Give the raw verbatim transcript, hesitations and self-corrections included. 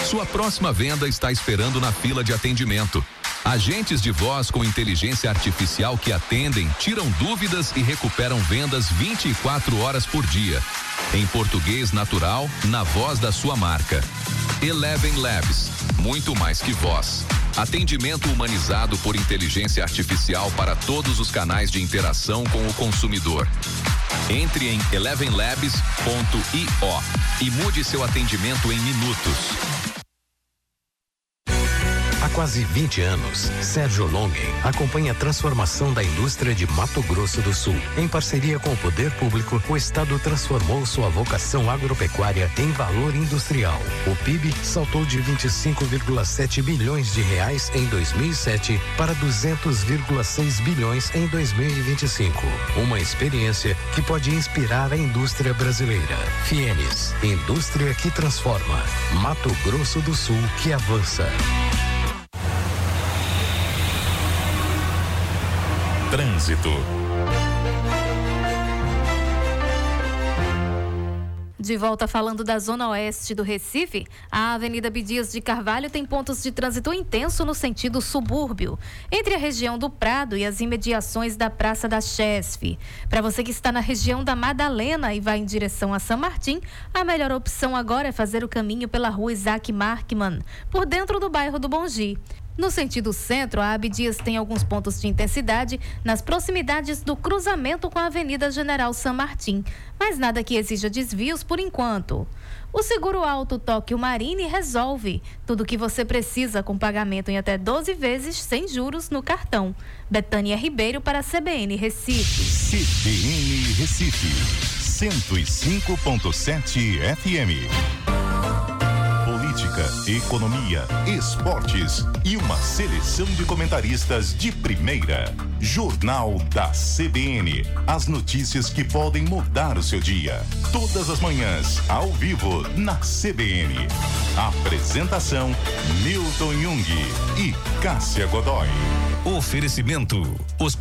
Sua próxima venda está esperando na fila de atendimento. Agentes de voz com inteligência artificial que atendem, tiram dúvidas e recuperam vendas vinte e quatro horas por dia. Em português natural, na voz da sua marca. Eleven Labs, muito mais que voz. Atendimento humanizado por inteligência artificial para todos os canais de interação com o consumidor. Entre em eleven labs ponto i o e mude seu atendimento em minutos. Há quase vinte anos, Sérgio Longen acompanha a transformação da indústria de Mato Grosso do Sul. Em parceria com o poder público, o Estado transformou sua vocação agropecuária em valor industrial. O P I B saltou de vinte e cinco vírgula sete bilhões de reais em dois mil e sete para duzentos vírgula seis bilhões em dois mil e vinte e cinco. Uma experiência que pode inspirar a indústria brasileira. Fienes, indústria que transforma. Mato Grosso do Sul que avança. Trânsito. De volta falando da zona oeste do Recife, a Avenida Abdias de Carvalho tem pontos de trânsito intenso no sentido subúrbio, entre a região do Prado e as imediações da Praça da Chesf. Para você que está na região da Madalena e vai em direção a São Martim, a melhor opção agora é fazer o caminho pela rua Isaac Markman, por dentro do bairro do Bongi. No sentido centro, a Abdias tem alguns pontos de intensidade nas proximidades do cruzamento com a Avenida General San Martín, mas nada que exija desvios por enquanto. O Seguro Auto Tóquio Marine resolve tudo o que você precisa com pagamento em até doze vezes sem juros no cartão. Betânia Ribeiro para a C B N Recife. C B N Recife, cento e cinco ponto sete F M. Política, economia, esportes e uma seleção de comentaristas de primeira. Jornal da C B N. As notícias que podem mudar o seu dia. Todas as manhãs, ao vivo, na C B N. Apresentação: Milton Jung e Cássia Godoy. Oferecimento: os